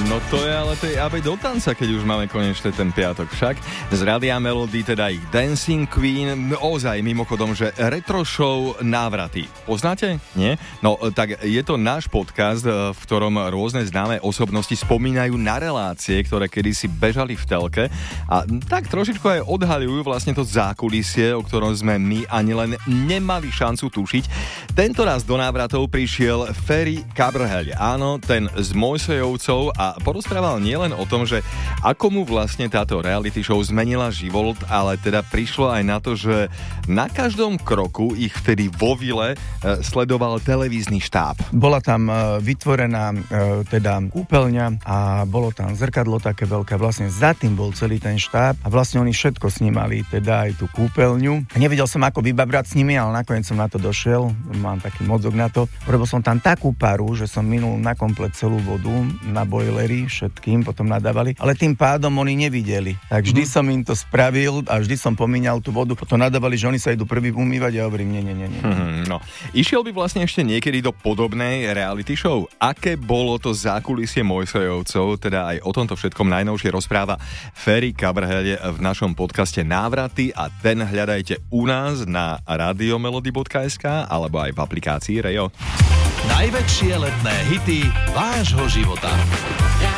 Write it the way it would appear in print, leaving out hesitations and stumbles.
No to je ale tej aby do tanca, keď už máme konečne ten piatok však. Z Rádia Melody teda ich Dancing Queen, ozaj mimochodom, že retro show návraty. Poznáte? Nie? No tak je to náš podcast, v ktorom rôzne známe osobnosti spomínajú na relácie, ktoré kedysi bežali v telke a tak trošičku aj odhaľujú vlastne to zákulisie, o ktorom sme my ani len nemali šancu tušiť. Tento raz do návratov prišiel Ferry Cabrhel. Áno, ten z Mojsejovcov a porozprával nielen o tom, že ako mu vlastne táto reality show zmenila život, ale teda prišlo aj na to, že na každom kroku ich vtedy vo vile sledoval televízny štáb. Bola tam vytvorená teda kúpeľňa a bolo tam zrkadlo také veľké, vlastne za tým bol celý ten štáb a vlastne oni všetko snímali, teda aj tú kúpeľňu. Nevedel som ako vybabrať s nimi, ale nakoniec som na to došiel, mám taký mozog na to. Robil som tam takú paru, že som minul na komplet celú vodu, na bojlery všetkým, potom nadávali, ale tým pádom oni nevideli. Tak vždy som im to spravil a vždy som pomíňal tú vodu, potom nadávali, že oni sa idú prvý umývať a hovorím, nie. No, išiel by vlastne ešte niekedy do podobnej reality show? Aké bolo to zákulisie Mojsejovcov? Teda aj o tomto všetkom najnovšie rozpráva Ferry Cabrhel v našom podcaste Návraty a ten hľadajte u nás na radiomelody.sk alebo aj v aplikácii Rejo. Najväčšie letné hity vášho života.